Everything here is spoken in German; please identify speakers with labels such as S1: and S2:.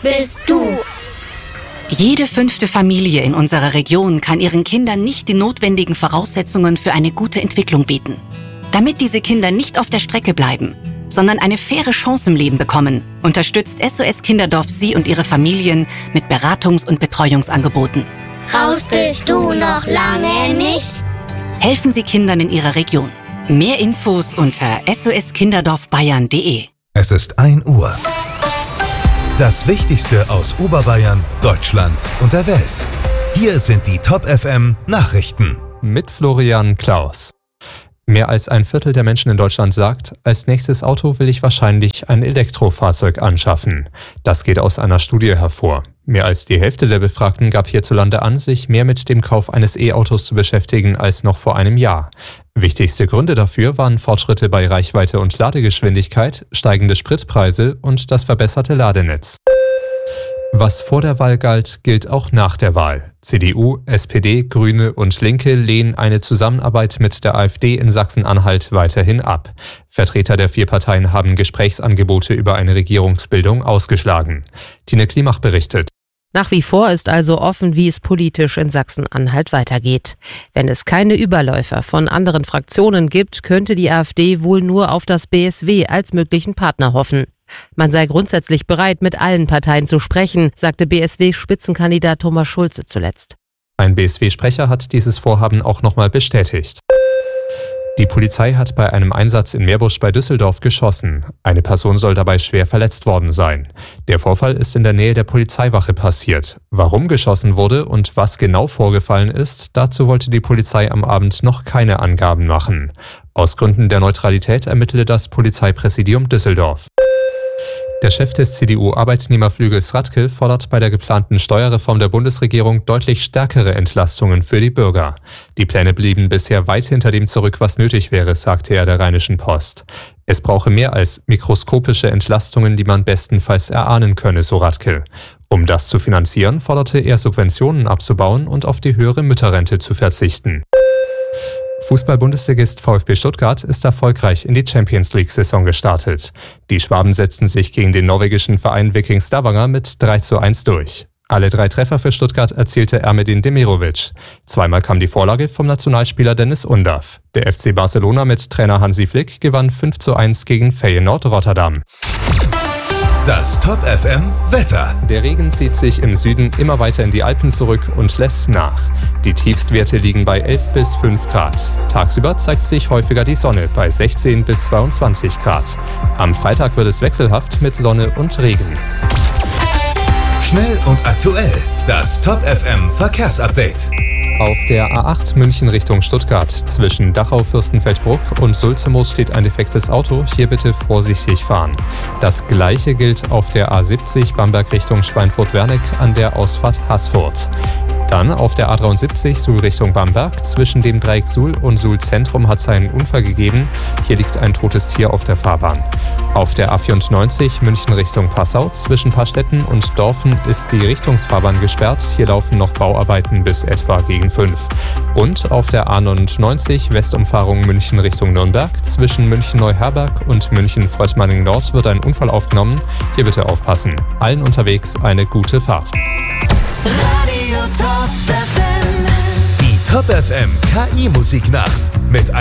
S1: bist du.
S2: Jede 5. Familie in unserer Region kann ihren Kindern nicht die notwendigen Voraussetzungen für eine gute Entwicklung bieten. Damit diese Kinder nicht auf der Strecke bleiben, sondern eine faire Chance im Leben bekommen, unterstützt SOS Kinderdorf Sie und Ihre Familien mit Beratungs- und Betreuungsangeboten.
S1: Raus bist du noch lange nicht.
S2: Helfen Sie Kindern in Ihrer Region. Mehr Infos unter soskinderdorfbayern.de.
S3: Es ist 1 Uhr. Das Wichtigste aus Oberbayern, Deutschland und der Welt. Hier sind die Top FM Nachrichten.
S4: Mit Florian Klaus. Mehr als ein Viertel der Menschen in Deutschland sagt, als nächstes Auto will ich wahrscheinlich ein Elektrofahrzeug anschaffen. Das geht aus einer Studie hervor. Mehr als die Hälfte der Befragten gab hierzulande an, sich mehr mit dem Kauf eines E-Autos zu beschäftigen als noch vor einem Jahr. Wichtigste Gründe dafür waren Fortschritte bei Reichweite und Ladegeschwindigkeit, steigende Spritpreise und das verbesserte Ladenetz. Was vor der Wahl galt, gilt auch nach der Wahl. CDU, SPD, Grüne und Linke lehnen eine Zusammenarbeit mit der AfD in Sachsen-Anhalt weiterhin ab. Vertreter der 4 Parteien haben Gesprächsangebote über eine Regierungsbildung ausgeschlagen. Tine Klimach berichtet.
S5: Nach wie vor ist also offen, wie es politisch in Sachsen-Anhalt weitergeht. Wenn es keine Überläufer von anderen Fraktionen gibt, könnte die AfD wohl nur auf das BSW als möglichen Partner hoffen. Man sei grundsätzlich bereit, mit allen Parteien zu sprechen, sagte BSW-Spitzenkandidat Thomas Schulze zuletzt.
S4: Ein BSW-Sprecher hat dieses Vorhaben auch nochmal bestätigt. Die Polizei hat bei einem Einsatz in Meerbusch bei Düsseldorf geschossen. Eine Person soll dabei schwer verletzt worden sein. Der Vorfall ist in der Nähe der Polizeiwache passiert. Warum geschossen wurde und was genau vorgefallen ist, dazu wollte die Polizei am Abend noch keine Angaben machen. Aus Gründen der Neutralität ermittelte das Polizeipräsidium Düsseldorf. Der Chef des CDU-Arbeitnehmerflügels Radke fordert bei der geplanten Steuerreform der Bundesregierung deutlich stärkere Entlastungen für die Bürger. Die Pläne blieben bisher weit hinter dem zurück, was nötig wäre, sagte er der Rheinischen Post. Es brauche mehr als mikroskopische Entlastungen, die man bestenfalls erahnen könne, so Radke. Um das zu finanzieren, forderte er Subventionen abzubauen und auf die höhere Mütterrente zu verzichten. Fußball-Bundesligist VfB Stuttgart ist erfolgreich in die Champions-League-Saison gestartet. Die Schwaben setzten sich gegen den norwegischen Verein Viking Stavanger mit 3:1 durch. Alle 3 Treffer für Stuttgart erzielte Ermedin Demirovic. Zweimal kam die Vorlage vom Nationalspieler Dennis Undav. Der FC Barcelona mit Trainer Hansi Flick gewann 5:1 gegen Feyenoord Rotterdam.
S3: Das Top FM Wetter.
S4: Der Regen zieht sich im Süden immer weiter in die Alpen zurück und lässt nach. Die Tiefstwerte liegen bei 11 bis 5 Grad. Tagsüber zeigt sich häufiger die Sonne bei 16 bis 22 Grad. Am Freitag wird es wechselhaft mit Sonne und Regen.
S3: Schnell und aktuell. Das Top FM Verkehrsupdate.
S4: Auf der A8 München Richtung Stuttgart zwischen Dachau-Fürstenfeldbruck und Sulzemoos steht ein defektes Auto. Hier bitte vorsichtig fahren. Das gleiche gilt auf der A70 Bamberg Richtung Schweinfurt-Werneck an der Ausfahrt Haßfurt. Dann auf der A73 Suhl Richtung Bamberg. Zwischen dem Dreieck Suhl und Suhl Zentrum hat es einen Unfall gegeben. Hier liegt ein totes Tier auf der Fahrbahn. Auf der A94 München Richtung Passau. Zwischen Paarstetten und Dorfen ist die Richtungsfahrbahn gesperrt. Hier laufen noch Bauarbeiten bis etwa gegen 5. Und auf der A99 Westumfahrung München Richtung Nürnberg. Zwischen München-Neuherberg und München-Fröttmanning Nord wird ein Unfall aufgenommen. Hier bitte aufpassen. Allen unterwegs eine gute Fahrt.
S3: Die Top FM KI Musiknacht mit